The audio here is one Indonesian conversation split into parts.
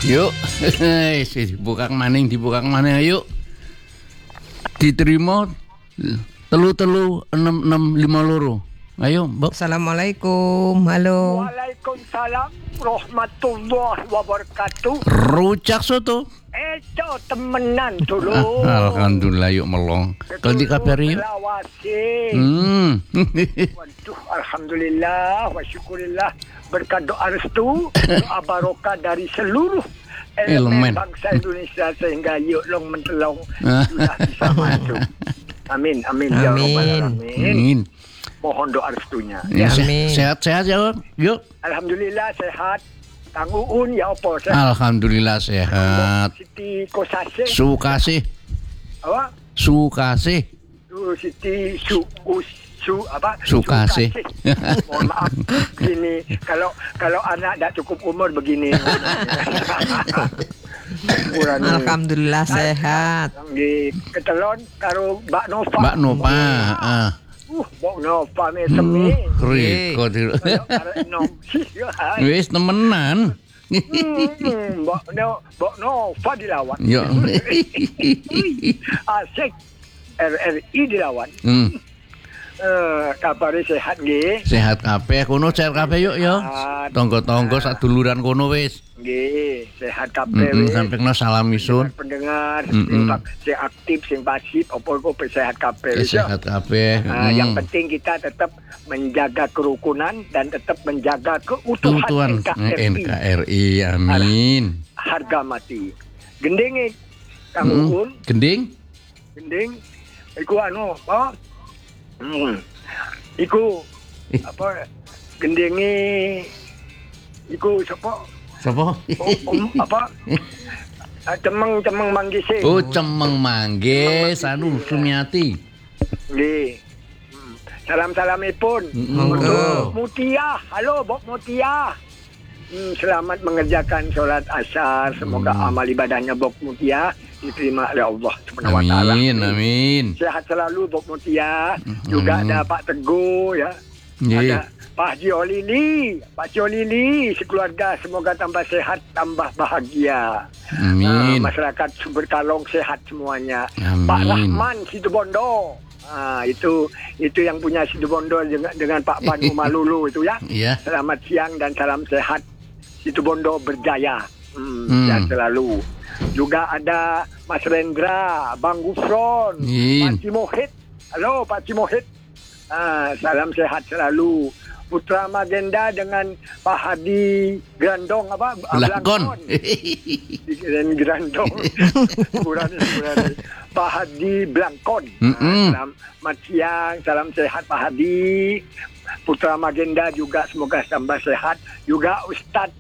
Yuk, dibuka maning yuk. Diterima 336652. Ayo, Mbok. Assalamualaikum. Halo. Waalaikumsalam warahmatullahi wabarakatuh. Rujak soto. Itu temenan dulu. Alhamdulillah yuk melong. Kalau di kabari yuk. Waduh, alhamdulillah wa syukurillah. Berkat doa restu, doa barokah dari seluruh elemen bangsa Indonesia sehingga yuk long mentelong sudah bisa masuk. Amin, amin, ya rabbal alamin. Mohon doa restunya. Ya. Sehat-sehat ya, yuk. Alhamdulillah sehat. Kang Uun ya apa sehat? Alhamdulillah sehat. Siti Kosasih. Sukasih. Apa? Sukasih. Siti Sukasih. Mohon maaf. Begini, kalau anak tak cukup umur begini. Alhamdulillah sehat. Di Ketelon karo Mbak Nova. Mbak Nova, Mbak Nova mesemi. Riko wis temenan. Mbak Nova dilawan. Yo. Asik. RRI dilawan. Kabare sehat nggih. Sehat kabeh. Kono sehat kabeh yuk ya. Tonggo-tonggo saduluran kono wis. Nggih, sehat kabeh wis. Sampengno salam isun. Pendengar sing aktif, sing pasif, apa kok sehat kabeh wis. Sehat kabeh. Yang penting kita tetap menjaga kerukunan dan tetap menjaga keutuhan NKRI. Amin. Harga mati. Gending Kang Uun. Gending. Iku anu, apa? Iku apa? Gendingi iku sapa? Apa? Cemeng manggise. Oh, cemeng manggis anu Sumiati. Nggih. Salam-salamipun untuk Mutia. Halo, Bok Mutia. Selamat mengerjakan sholat asar. Semoga amal ibadahnya Bok Mutia diterima oleh Allah Subhanahu wa taala. Amin. Sehat selalu Bok Mutia. Juga ada Pak Teguh ya. Ada Pak Jolili, sekeluarga semoga tambah sehat, tambah bahagia. Amin. Masyarakat Sumber Kalong sehat semuanya. Amin. Pak Rahman Situbondo. Itu yang punya Situbondo dengan Pak Banu Malulu itu ya. Iya. Selamat siang dan salam sehat. Situbondo berjaya. Sehat selalu. Juga ada Mas Rendra, Bang Gufron, Pak Cimohit. Halo Pak Cimohit. Salam sehat selalu. Putra Magenda dengan Pak Hadi Grandong apa? Blangkon. Grandong. Kurang. Pak Hadi Blangkon. Selamat siang, salam sehat Pak Hadi. Putra Magenda juga semoga tambah sehat. Juga Ustadz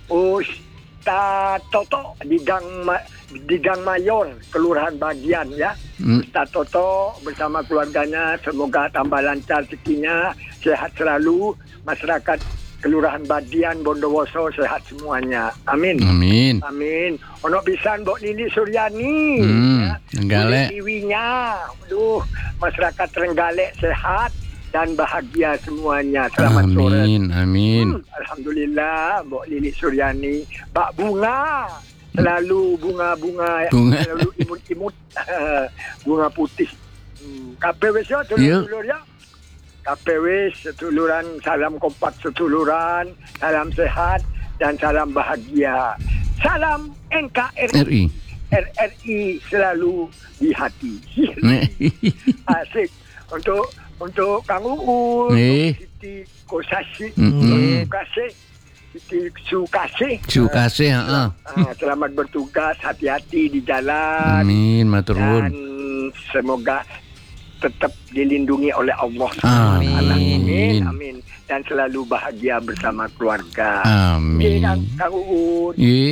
Toto di Gang Mayor, Kelurahan Bagian ya. Ustadz Toto bersama keluarganya semoga tambah lancar rezekinya, sehat selalu. Masyarakat Kelurahan Badian Bondowoso sehat semuanya. Amin. Ono pisan Mbok Lili Suryani ya. Trenggalek. Aduh, masyarakat Trenggalek sehat dan bahagia semuanya. Selamat sore. Amin. Alhamdulillah, Mbok Lili Suryani, Pak Bunga, selalu bunga. Selalu imut-imut, bunga putih. KPW sedulur ya. KPW seduluran, salam kompak seduluran, salam sehat dan salam bahagia. Salam NKRI. RRI selalu di hati. Asik. Untuk Kang Uun, Siti Kosasih, Siti Sukasih. Selamat bertugas, hati-hati di jalan. Amin, matur nuwun. Dan semoga tetap dilindungi oleh Allah. Amin. Dan selalu bahagia bersama keluarga. Amin. Kang Uun.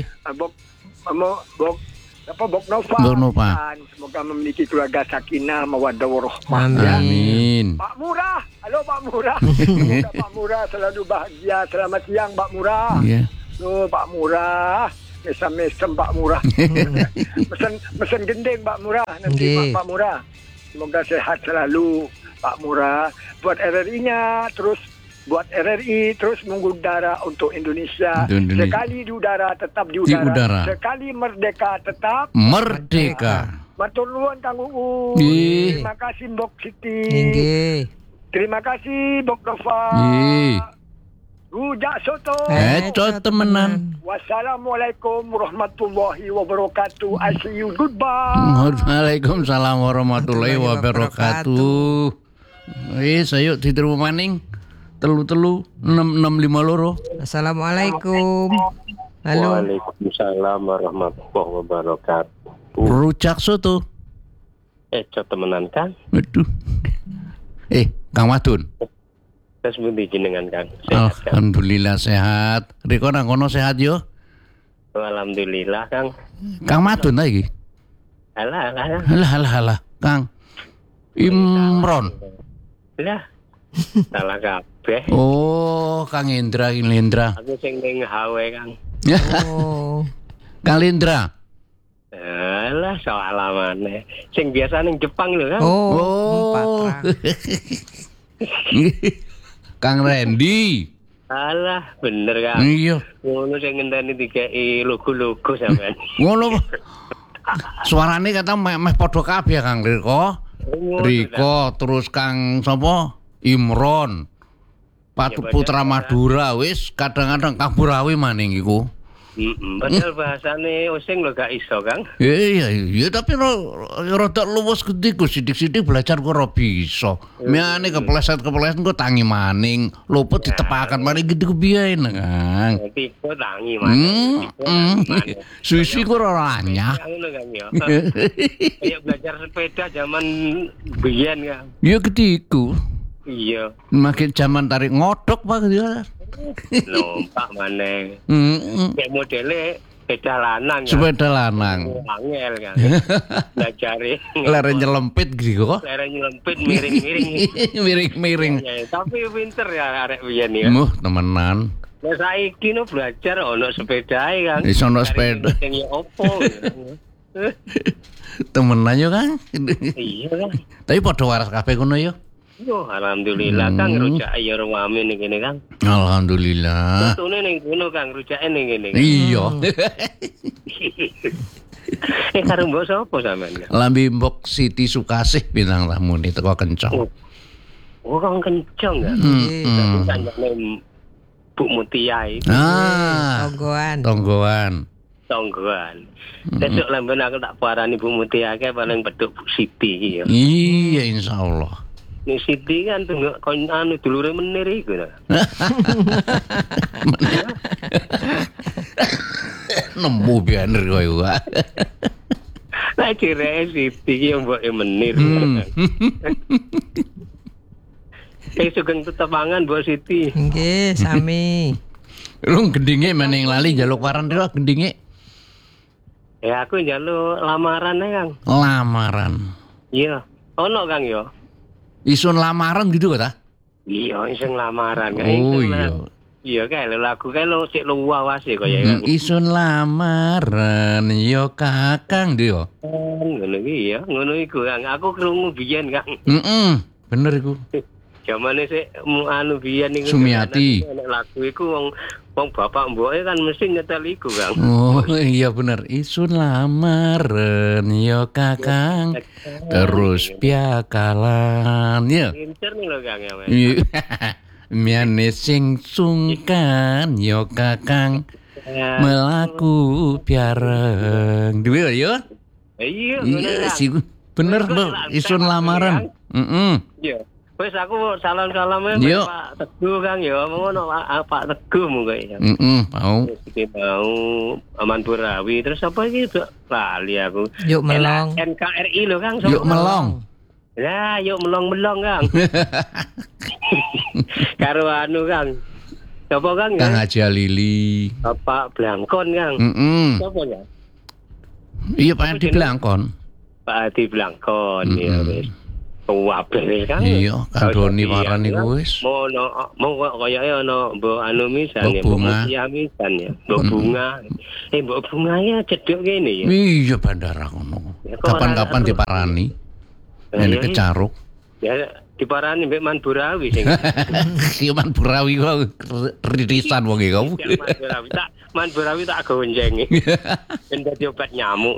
Bok Nova. Semoga memiliki keluarga sakinah, mawaddah warahmah. Amin. Pak Murah. Halo Pak Murah. Semoga Pak Murah selalu bahagia. Selamat siang Pak Murah. Iya. Pak Murah. Mesem Pak Murah. Mesen gending Pak Murah. Nanti Pak Murah. Semoga sehat selalu Pak Murah. Buat RRI-nya terus buat RRI, terus mengudara untuk Indonesia. Sekali di udara tetap di udara. Sekali merdeka tetap merdeka. Matur nuwun Kang Uu. Terima kasih Mbok Siti. Terima kasih Mbok Nova. Rujak soto. Temenan. Wassalamualaikum warahmatullahi wabarakatuh. I see you. Goodbye. Waalaikumsalam warahmatullahi wabarakatuh. Ayo diterima maning. Telu 665. Assalamualaikum. Halo. Waalaikumsalam warahmatullahi wabarakatuh. Rujak soto. Temenan Kang. Aduh. Kang Wadun. Terus pundi jenengan Kang? Sehat, alhamdulillah sehat. Riko nang kono sehat yo? Alhamdulillah Kang. Kang Madun ta iki? Alah. Kang Imron. Lah. Salah kabeh. Oh, Kang Indra. Aku sing ning Hawe Kang. Oh. Kang Indra. Alah soal maneh. Sing biasa ning Jepang lho Kang. Oh. Kang Randy. Alah, bener Kang. Iya. Ngono sing ngenteni dikeki logo-logo sampean. Ngono. Suarane kata meh padha kabeh Kang Riko. Terus Kang sapa? Imron. Putra Madura wis kadang-kadang Kang Burawi maning iku. Padahal bahasane oseng lho gak iso Kang. Iya, tapi rada luwes gediku sithik-sithik belajar kok bisa. Miane kepleset kok tangi maning, luput ditepakan maning gede kebiyen Kang. Tipe tangi maning. Suwi kok ora anyah. Ngono Kang ya. Kayak belajar sepeda zaman biyen Kang. Iya gediku. Iya. Makin zaman tarik ngodok Pak dia. Lompat maneh. Kayak modele sepeda lanang. Sepeda lanang. Angel kan. Belajar lere nyelempit gitu kok. Lere nyelempit miring-miring. Miring-miring. Tapi pinter ya arek biyen ya. Temenan. Lah saiki no belajar ono sepedae kan. Wis ono sepeda. Sing opo. Temenan yo Kang. Iya kan. Tapi padha waras kabeh kono yo. Yo alhamdulillah Kang rujak ya rame ning kene Kang. Alhamdulillah. Tune ning kono Kang rujake ning kene. Iya. Karo mbok sapa sampean? Lambi Mbok Siti Sukasih bintang tamu ni teko kencang. Oh Kang kencang ya. Kanjane Bu Mutia iki. Tonggoan. Besok lamben aku tak parani Bu Mutia ke paling peduk Bu Siti iki ya. Iya insyaallah. Ning Siti kan tengok kon dulure menir iku lho. Nemu bener kowe wae. Lah kira Siti yang mbok menir. Sugeng tetepangan Bu Siti. Nggih, sami. Lu gendinge maning lali njaluk waran ira gendinge. Ya aku njaluk lamaran Kang. Lamaran. Iya, ono Kang yo. Isun lamaran gitu kata? Iya, isun lamaran. Oh iya. Iya kae lagu kae lo sik luwas e kaya. Isun lamaran yo Kakang yo. Ngono iki ya, ngono iku Kang. Aku krungu biyen Kang. Bener iku. Jamane sik biyen niku. Sumiati. Lagu iku wong bapak mboke kan mesti nyetel iku Kang. Oh iya bener. Isun lamaran yo Kakang. Terus piakalan ya. Pinter nih lo Kang ya. Miane sing sungkan yo Kakang. Melaku piareng. Duwe yo. Iya bener Mbok. Isun lamaran. Iya. Wes aku salam-salame Pak Teguh Kang ya, ngono Pak Teguh monggo ya. Mau. Mau Aman Burawi terus apa iki lali aku. Yuk melong. NKRI lho Kang. Yuk melong. Lah yuk melong-melong Kang. Karo Kang. Sapa Kang ya? Kang Haji Lili. Bapak Blangkon Kang. Sapa ya? Iya Pak Adi Blangkon. Pak Adi Blangkon ya wis. Wabel Kang. Iya, kadoni waran iku wis. Mau kayake ana Mbok misan ya, Mbok misan ya. Mbok bunga. Mbok bunga ya cedhok kene ya. Iya bandara ngono. Kapan-kapan diparani. Ini kecaruk. Ya diparani mbek Man Burawi sing. Si Man Burawi kok ririsan wong iki kau. Man Burawi tak gonjengi. Ben dadi obat nyamuk.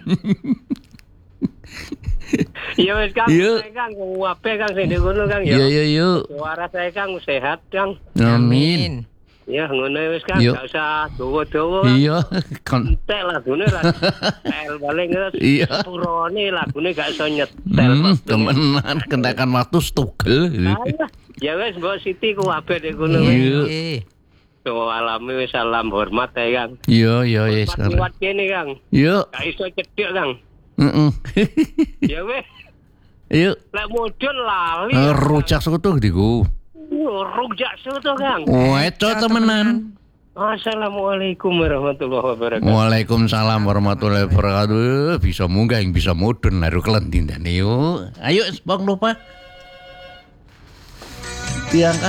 Ya wis Kang, Kang wape Kang sing ngono Kang ya. Iya. Suara saya Kang sehat Kang. Amin. Ya ngono wis Kang, gak usah dawa-dawa. Iya, kon Tek lagune ra. Tel paling Iya. purone lagune gak iso nyetel. temenan kentekan waktu stugel. Ya wis Mbok Siti ku wape nek ngono. Nggih. So alami wis salam hormat ya Kang. Iya, wis. Kuat kene Kang. Iya. Gak iso cedhek Kang. Heeh. Ya wis. Iya. Lek mudhun lali. Rujak soto diku. Rujak soto Kang. Wedo temenan. Assalamualaikum warahmatullahi wabarakatuh. Waalaikumsalam warahmatullahi wabarakatuh. Bisa munggah yang bisa mudun naruh kelentindane yuk. Ayo bang lupa. Tiang